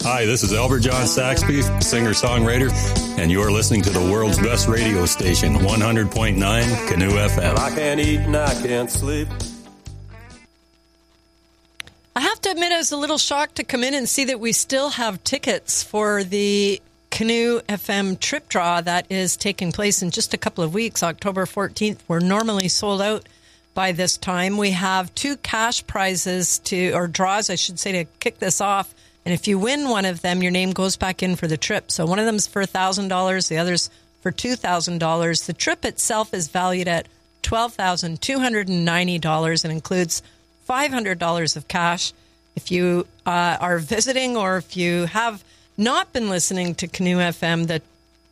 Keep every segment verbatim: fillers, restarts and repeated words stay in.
Hi, this is Albert John Saxby, singer-songwriter, and you're listening to the world's best radio station, one hundred point nine Canoe F M. I can't eat and I can't sleep. I have to admit, I was a little shocked to come in and see that we still have tickets for the Canoe F M trip draw that is taking place in just a couple of weeks, October fourteenth. We're normally sold out by this time. We have two cash prizes to, or draws, I should say, to kick this off. And if you win one of them, your name goes back in for the trip. So one of them is for one thousand dollars, the other's for two thousand dollars. The trip itself is valued at twelve thousand two hundred ninety dollars and includes five hundred dollars of cash. If you uh, are visiting or if you have not been listening to Canoe F M, the,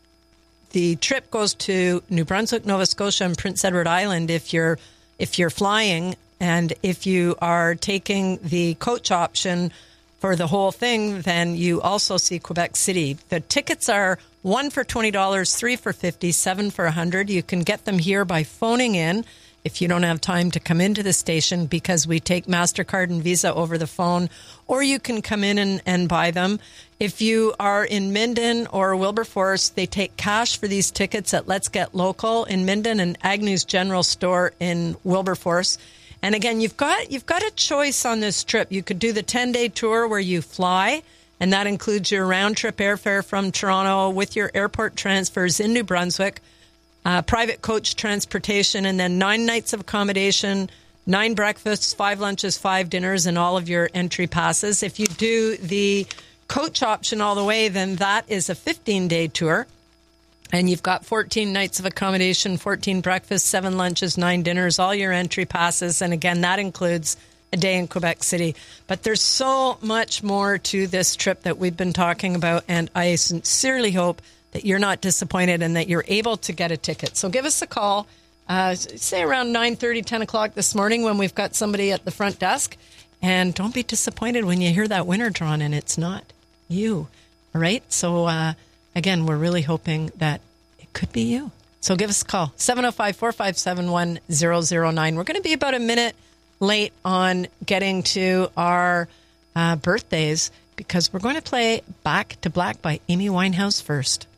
the trip goes to New Brunswick, Nova Scotia, and Prince Edward Island if you're if you're flying. And if you are taking the coach option for the whole thing, then you also see Quebec City. The tickets are one for twenty dollars, three for fifty dollars, seven for one hundred dollars. You can get them here by phoning in if you don't have time to come into the station, because we take MasterCard and Visa over the phone, or you can come in and, and buy them. If you are in Minden or Wilberforce, they take cash for these tickets at Let's Get Local in Minden and Agnew's General Store in Wilberforce. And again, you've got you've got a choice on this trip. You could do the ten-day tour where you fly, and that includes your round-trip airfare from Toronto with your airport transfers in New Brunswick, uh, private coach transportation, and then nine nights of accommodation, nine breakfasts, five lunches, five dinners, and all of your entry passes. If you do the coach option all the way, then that is a fifteen-day tour. And you've got fourteen nights of accommodation, fourteen breakfasts, seven lunches, nine dinners, all your entry passes. And again, that includes a day in Quebec City. But there's so much more to this trip that we've been talking about. And I sincerely hope that you're not disappointed and that you're able to get a ticket. So give us a call, uh, say around nine thirty, ten o'clock this morning when we've got somebody at the front desk. And don't be disappointed when you hear that winner drawn and it's not you. All right? So, uh, again, we're really hoping that it could be you. So give us a call, seven oh five, four five seven, one oh oh nine. We're going to be about a minute late on getting to our uh, birthdays because we're going to play Back to Black by Amy Winehouse first.